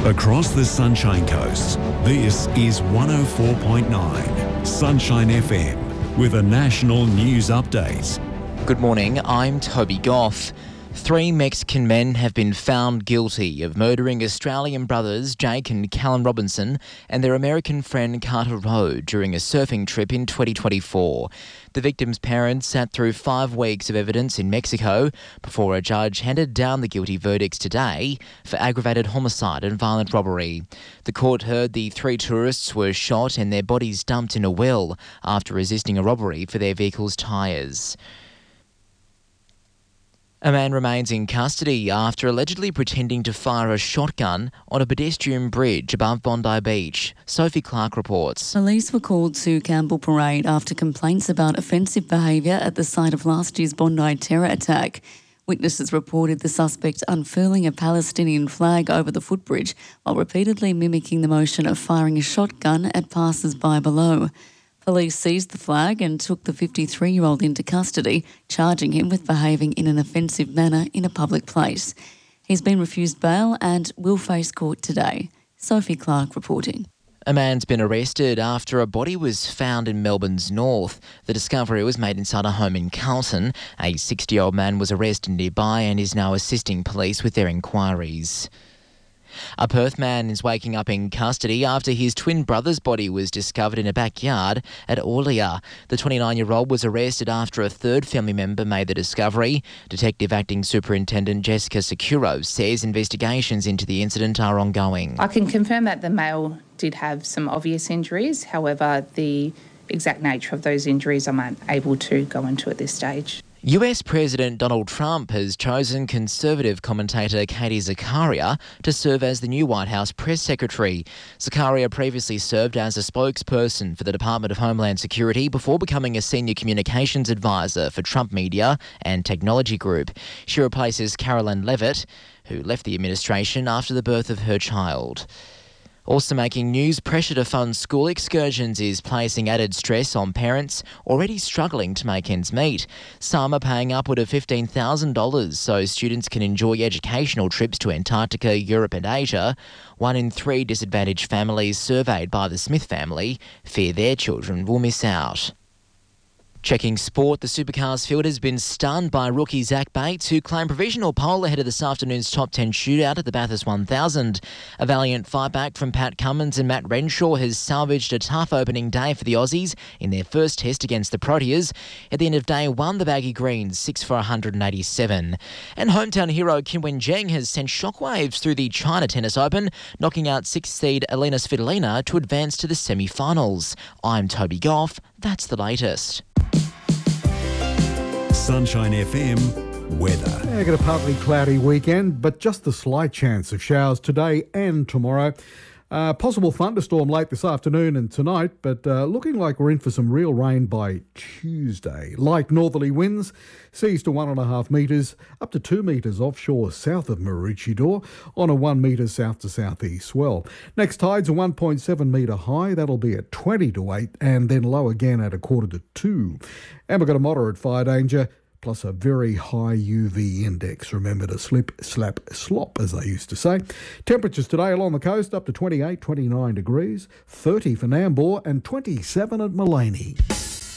Across the Sunshine Coast, this is 104.9 Sunshine FM with a national news update. Good morning, I'm Toby Goff. 3 Mexican men have been found guilty of murdering Australian brothers Jake and Callum Robinson and their American friend Carter Rowe during a surfing trip in 2024. The victims' parents sat through 5 weeks of evidence in Mexico before a judge handed down the guilty verdicts today for aggravated homicide and violent robbery. The court heard the 3 tourists were shot and their bodies dumped in a well after resisting a robbery for their vehicle's tyres. A man remains in custody after allegedly pretending to fire a shotgun on a pedestrian bridge above Bondi Beach. Sophie Clark reports. Police were called to Campbell Parade after complaints about offensive behaviour at the site of last year's Bondi terror attack. Witnesses reported the suspect unfurling a Palestinian flag over the footbridge while repeatedly mimicking the motion of firing a shotgun at passers-by below. Police seized the flag and took the 53-year-old into custody, charging him with behaving in an offensive manner in a public place. He's been refused bail and will face court today. Sophie Clark reporting. A man's been arrested after a body was found in Melbourne's north. The discovery was made inside a home in Carlton. A 60-year-old man was arrested nearby and is now assisting police with their inquiries. A Perth man is waking up in custody after his twin brother's body was discovered in a backyard at Aulia. The 29-year-old was arrested after a third family member made the discovery. Detective Acting Superintendent Jessica Securo says investigations into the incident are ongoing. I can confirm that the male did have some obvious injuries. However, the exact nature of those injuries I'm unable to go into at this stage. US President Donald Trump has chosen conservative commentator Katie Zakaria to serve as the new White House press secretary. Zakaria previously served as a spokesperson for the Department of Homeland Security before becoming a senior communications advisor for Trump Media and Technology Group. She replaces Carolyn Levitt, who left the administration after the birth of her child. Also making news, pressure to fund school excursions is placing added stress on parents already struggling to make ends meet. Some are paying upward of $15,000 so students can enjoy educational trips to Antarctica, Europe and Asia. 1 in 3 disadvantaged families surveyed by the Smith family fear their children will miss out. Checking sport, the Supercars field has been stunned by rookie Zach Bates, who claimed provisional pole ahead of this afternoon's top 10 shootout at the Bathurst 1000. A valiant fight back from Pat Cummins and Matt Renshaw has salvaged a tough opening day for the Aussies in their first test against the Proteas. At the end of day 1, the Baggy Greens 6 for 187. And hometown hero Kim Wen-jeng has sent shockwaves through the China Tennis Open, knocking out 6th seed Elena Svitolina to advance to the semi-finals. I'm Toby Goff. That's the latest. Sunshine FM weather. Yeah, got a partly cloudy weekend, but just a slight chance of showers today and tomorrow. Possible thunderstorm late this afternoon and tonight, but looking like we're in for some real rain by Tuesday. Light northerly winds, seas to 1.5 metres, up to 2 metres offshore south of Maroochydore on a 1 metre south to southeast swell. Next tide's a 1.7 metre high, that'll be at 20 to 8 and then low again at 1/4 to 2. And we've got a moderate fire danger, plus a very high UV index. Remember to slip, slap, slop, as they used to say. Temperatures today along the coast up to 28, 29 degrees, 30 for Nambour and 27 at Mullaney.